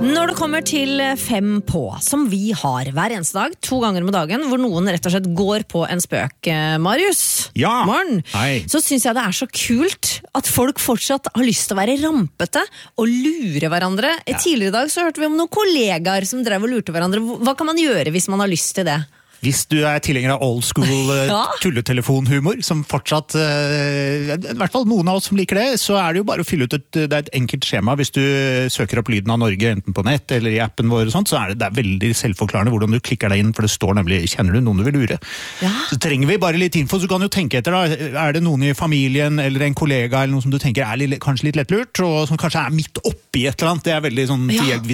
Når det kommer til 5 på, som vi har hver eneste dag, 2 ganger om dagen, hvor noen rett og slett går på en spøk, Marius, morgen, så synes jeg det er så kult at folk fortsatt har lyst til å være rampete og lure hverandre. Tidligere i dag så hørte vi om noen kollegaer som drev og lurte hverandre. Hva kan man gjøre hvis man har lyst til det? Hvis du er tilhenger av old school tulletelefonhumor, som fortsatt, i hvert fall noen av oss som liker det, så er det jo bare å fylle ut det er et enkelt skjema. Hvis du søker opp lyden av Norge, enten på nett eller i appen vår, og sånt, så er det veldig selvforklarende hvordan du klikker deg inn, for det står nemlig, kjenner du noen du vil lure? Så trenger vi bare litt info, så kan du tenke etter da, er det noen i familien eller en kollega eller noe som du tenker er kanskje litt lettlurt, og som kanskje er midt oppi et eller annet, det er veldig sånn,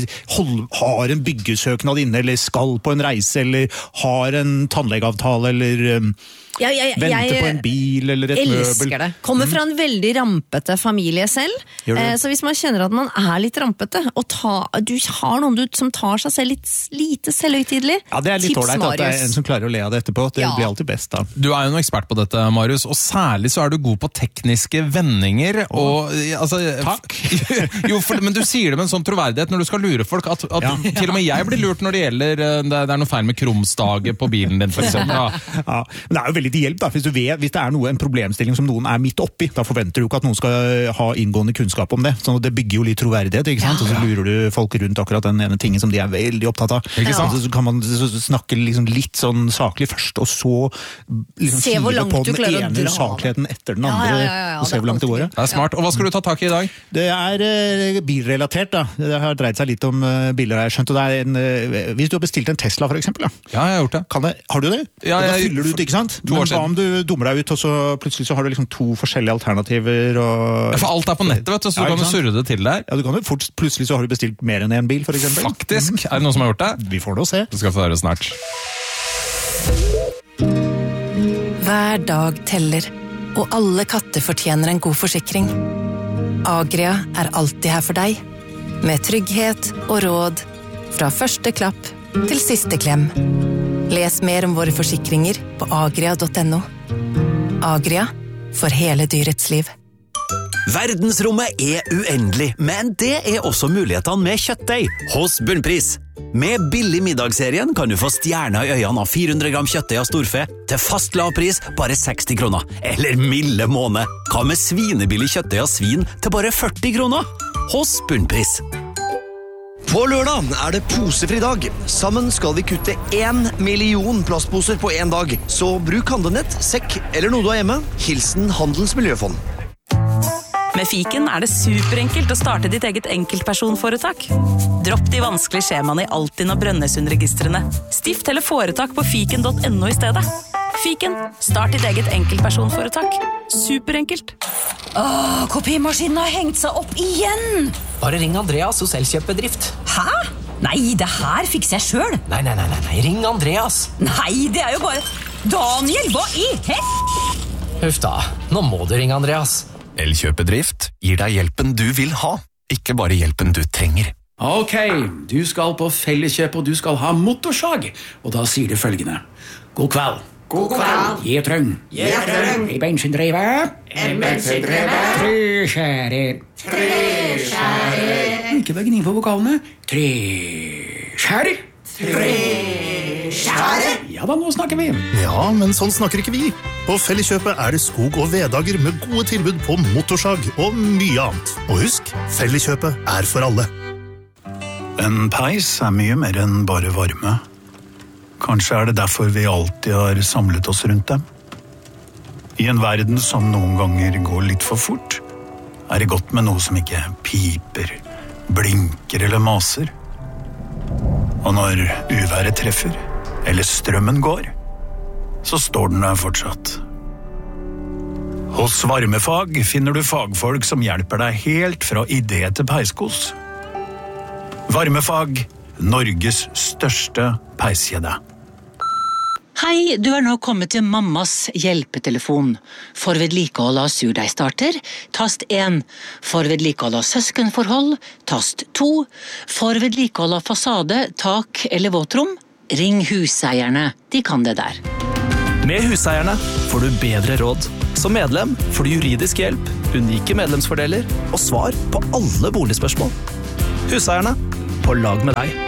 har en byggesøknad inne, eller skal på en reise, eller har en tannlegeavtale, eller venter på en bil, eller et møbel. Elsker det. Kommer fra en veldig rampete familie selv, så hvis man kjenner at man er litt rampete, og du har noen som tar seg selv litt lite selvhøytidelig, det er litt ordentlig at det er en som klarer å le av det etterpå. Det blir alltid best da. Du er jo en ekspert på dette, Marius, og særlig så er du god på tekniske vendinger, og takk! Men du sier det med en sånn troverdighet når du skal lure folk, at til og med jeg blir lurt når det gjelder, det er noe feil med krumstage på bilen din, for eksempel. Men det er jo veldig til hjelp da, hvis det er en problemstilling som noen er midt oppi, da forventer du ikke at noen skal ha inngående kunnskap om det, så det bygger jo litt troverdighet, ikke sant? Og så lurer du folk rundt akkurat den ene tingen som de er veldig opptatt av. Så kan man snakke liksom litt sånn saklig først, og så liksom se hvor langt du klarer å dra usakligheten etter den andre, og se hvor langt det går. Det er smart. Og hva skal du ta tak i i dag? Det er bilrelatert da. Det har dreid seg litt om biler, jeg skjønt, og det er hvis du har bestilt en Tesla for eksempel da. Ja, jeg har gjort det. Har du det? Ja, da fyller du ut, ikke sant? Men hva om du dummer deg ut, og så plutselig så har du liksom 2 forskjellige alternativer, og for alt er på nettet, vet du, så du kan jo surre det til der. Ja, du kan jo plutselig så har du bestilt mer enn en bil, for eksempel. Faktisk, er det noen som har gjort det? Vi får det å se. Du skal få høre snart. Hver dag teller, og alle katter fortjener en god forsikring. Agria er alltid her for deg, med trygghet og råd, fra første klapp til siste klem. Les mer om våre forsikringer på agria.no. Agria, for hele dyrets liv. Verdensrommet er uendelig, men det er også mulighetene med kjøttdeig hos Bunnpris. Med billig middagsserien kan du få stjerner i øynene av 400 gram kjøttdeig av storfe til fast lav pris, bare 60 kroner. Eller milde måned. Hva med svinebillig kjøttdeig av svin til bare 40 kroner? Hos Bunnpris. På lørdag er det posefri dag. Sammen skal vi kutte 1 million plastposer på en dag. Så bruk handlenett, sekk eller noe du har hjemme. Hilsen Handelens Miljøfond. Med Fiken er det superenkelt å starte ditt eget enkeltpersonforetak. Dropp de vanskelige skjemaene i Altinn og Brønnøysundregistrene. Stift eller foretak på fiken.no i stedet. Fiken, start ditt eget enkeltpersonforetak. Superenkelt. Kopimaskinen har hengt seg opp igjen! Bare ring Andreas hos Elkjøpbedrift. Hæ? Nei, det her fikser jeg selv. Nei, ring Andreas. Nei, det er jo bare... Daniel, hva i Huff da, nå må du ringe Andreas. Elkjøpbedrift gir deg hjelpen du vil ha, ikke bare hjelpen du trenger. Ok, du skal på Felleskjøp og du skal ha motorsag, og da sier du følgende. God kveld. God kveld. Jeg trøng. I bensindrivet. En bensindrivet. Treskjærer. Ikke bare gni på vokalene. Treskjærer. Ja da, nå snakker vi. Ja, men sånn snakker ikke vi. På Felleskjøpet er det skog- og veddager med gode tilbud på motorsag og mye annet. Og husk, Felleskjøpet er for alle. En peis er mye mer enn bare varme. Kanskje er det derfor vi alltid har samlet oss rundt dem. I en verden som noen ganger går litt for fort, er det godt med noe som ikke piper, blinker eller maser. Og når uværet treffer, eller strømmen går, så står den der fortsatt. Hos Varmefag finner du fagfolk som hjelper deg helt fra idé til peiskos. Varmefag, Norges største peiskjede. Hei, du er nå kommet til mammas hjelpetelefon. For vedlikehold av surdeigstarter, tast 1. For vedlikehold av søskenforhold, tast 2. For vedlikehold av fasade, tak eller våtrom, ring huseierne. De kan det der. Med Huseierne får du bedre råd. Som medlem får du juridisk hjelp, unike medlemsfordeler og svar på alle boligspørsmål. Huseierne. på lag med deg.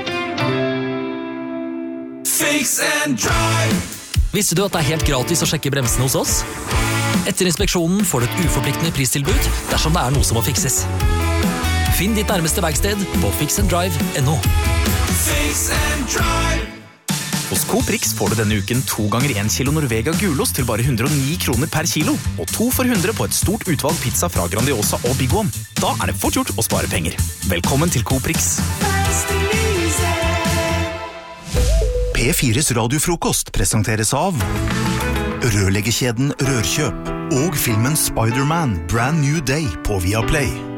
Fix and drive. Visste du at det er helt gratis å sjekke bremsene hos oss? Etter inspeksjonen får du et uforpliktende pristilbud dersom det er noe som må fikses. Finn ditt nærmeste verksted på fixanddrive.no. Fix and drive. Hos Coop Rix får du denne uken 2 ganger 1 kilo Norvega gulost til bare 109 kroner per kilo, og 2 for 100 på et stort utvalg pizza fra Grandiosa og Big One. Da er det fort gjort å spare penger. Velkommen til Coop Rix. P4s radiofrokost presenteres av rørleggerkjeden Rørkjøp og filmen Spider-Man Brand New Day på Viaplay.